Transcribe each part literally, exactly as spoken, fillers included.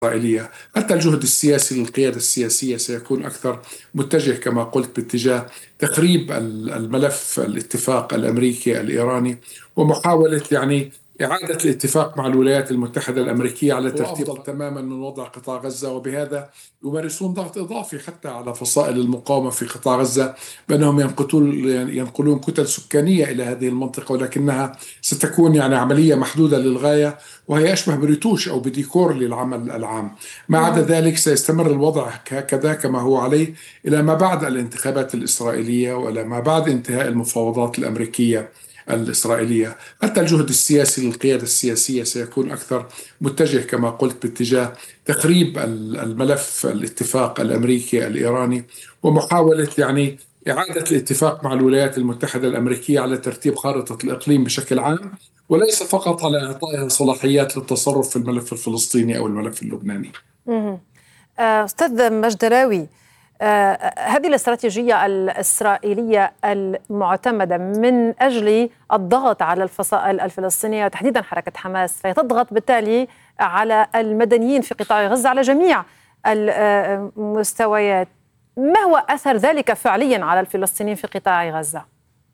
الإسرائيلية. حتى الجهد السياسي للقيادة السياسية سيكون أكثر متجه كما قلت باتجاه تخريب الملف الاتفاق الأمريكي الإيراني، ومحاولة يعني إعادة الاتفاق مع الولايات المتحدة الأمريكية على ترتيب أفضل تماما من وضع قطاع غزة، وبهذا يمارسون ضغط إضافي حتى على فصائل المقاومة في قطاع غزة بأنهم ينقلون ينقلون كتل سكانية إلى هذه المنطقة، ولكنها ستكون يعني عملية محدودة للغاية، وهي أشبه بريتوش أو بديكور للعمل العام. ما عدا ذلك سيستمر الوضع هكذا كما هو عليه إلى ما بعد الانتخابات الإسرائيلية وإلى ما بعد انتهاء المفاوضات الأمريكية الإسرائيلية. حتى الجهد السياسي للقيادة السياسية سيكون أكثر متجه كما قلت باتجاه تخريب الملف الاتفاق الأمريكي الإيراني، ومحاولة يعني إعادة الاتفاق مع الولايات المتحدة الأمريكية على ترتيب خارطة الإقليم بشكل عام، وليس فقط على إعطائها صلاحيات للتصرف في الملف الفلسطيني أو الملف اللبناني. أستاذ مجدراوي، آه هذه الاستراتيجية الإسرائيلية المعتمدة من أجل الضغط على الفصائل الفلسطينية وتحديدا حركة حماس، فتضغط بالتالي على المدنيين في قطاع غزة على جميع المستويات. ما هو أثر ذلك فعليا على الفلسطينيين في قطاع غزة؟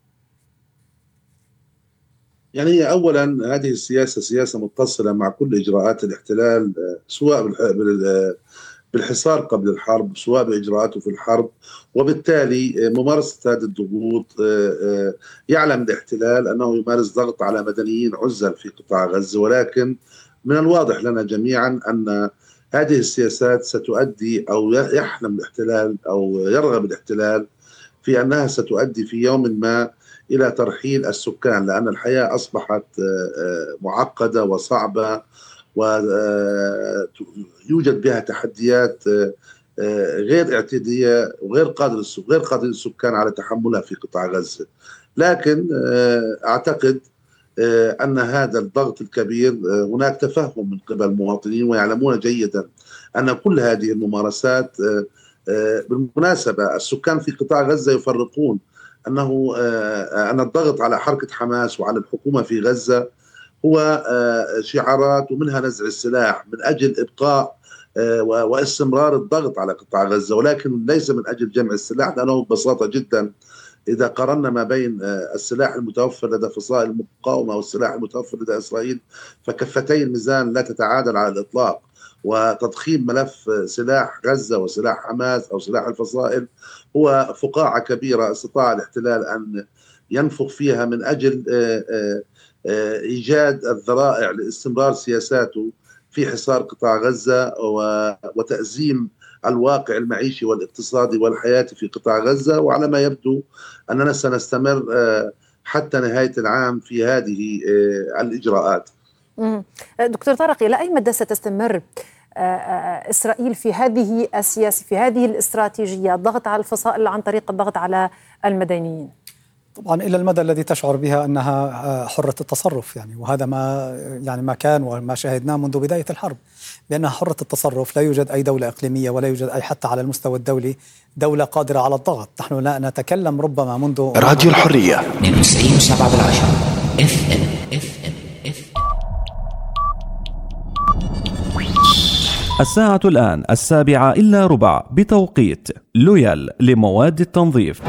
يعني أولا هذه السياسة سياسة متصلة مع كل إجراءات الاحتلال، سواء بالحصار قبل الحرب سواء بإجراءاته في الحرب، وبالتالي ممارسة هذه الضغوط يعلم الاحتلال أنه يمارس ضغط على مدنيين عزل في قطاع غزة، ولكن من الواضح لنا جميعا أن هذه السياسات ستؤدي أو يحلم الاحتلال أو يرغب الاحتلال في أنها ستؤدي في يوم ما إلى ترحيل السكان، لأن الحياة أصبحت معقدة وصعبة ويوجد بها تحديات غير اعتيادية وغير قادر غير قادر السكان على تحملها في قطاع غزة. لكن أعتقد أن هذا الضغط الكبير هناك تفهم من قبل المواطنين، ويعلمون جيدا أن كل هذه الممارسات، بالمناسبة السكان في قطاع غزة يفرقون أنه أن الضغط على حركة حماس وعلى الحكومة في غزة هو شعارات ومنها نزع السلاح من أجل إبقاء واستمرار الضغط على قطاع غزة، ولكن ليس من أجل جمع السلاح، لأنه ببساطة جدا إذا قارنا ما بين السلاح المتوفر لدى فصائل المقاومة والسلاح المتوفر لدى إسرائيل فكفتي الميزان لا تتعادل على الإطلاق، وتضخيم ملف سلاح غزة وسلاح حماس أو سلاح الفصائل هو فقاعة كبيرة استطاع الاحتلال أن ينفخ فيها من أجل إيجاد الذرائع لاستمرار سياساته في حصار قطاع غزة وتأزيم الواقع المعيشي والاقتصادي والحياتي في قطاع غزة. وعلى ما يبدو أننا سنستمر حتى نهاية العام في هذه الإجراءات. دكتور طارق، إلى أي مدى ستستمر إسرائيل في هذه السياسة في هذه الاستراتيجية، الضغط على الفصائل عن طريق الضغط على المدنيين؟ طبعا إلى المدى الذي تشعر بها أنها حرة التصرف، يعني وهذا ما يعني ما كان وما شاهدناه منذ بداية الحرب، بأنها حرة التصرف. لا يوجد أي دولة إقليمية ولا يوجد أي حتى على المستوى الدولي دولة قادرة على الضغط. نحن لا نتكلم ربما منذ راديو الحرية اثنين وتسعين وسبعة بالعشرة اف ام اف ام اف الساعة الآن السابعة إلا ربع بتوقيت لويال لمواد التنظيف.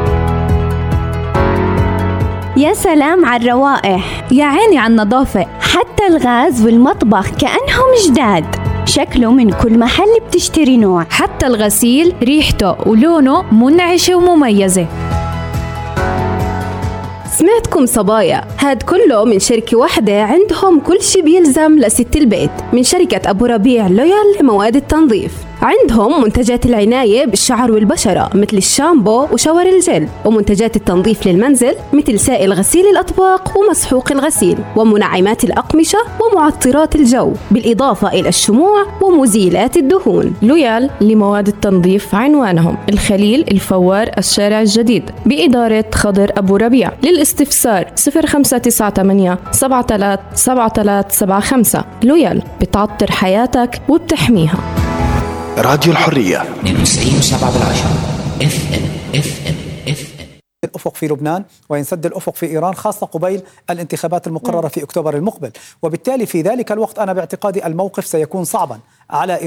يا سلام على الروائح، يا عيني على النظافة، حتى الغاز والمطبخ كأنهم جداد. شكله من كل محل بتشتري نوع، حتى الغسيل ريحته ولونه منعشة ومميزة. سمعتكم صبايا، هاد كله من شركة واحدة عندهم كل شي بيلزم لست البيت، من شركة أبو ربيع لويال لمواد التنظيف. عندهم منتجات العناية بالشعر والبشرة مثل الشامبو وشاور الجل، ومنتجات التنظيف للمنزل مثل سائل غسيل الأطباق ومسحوق الغسيل، ومنعمات الأقمشة ومعطرات الجو، بالإضافة إلى الشموع ومزيلات الدهون. لويال لمواد التنظيف عنوانهم الخليل الفوار الشارع الجديد بإدارة خضر أبو ربيع. للاستفسار صفر خمسة تسعة ثمانية سبعة ثلاثة سبعة ثلاثة سبعة خمسة. لويال بتعطر حياتك وبتحميها. راديو الحرية اثنين وتسعين وسبعة بالعشرة اف ام اف ام اف ام. الأفق في لبنان وينسد الأفق في إيران، خاصة قبيل الانتخابات المقررة في أكتوبر المقبل. وبالتالي في ذلك الوقت أنا باعتقادي الموقف سيكون صعبا على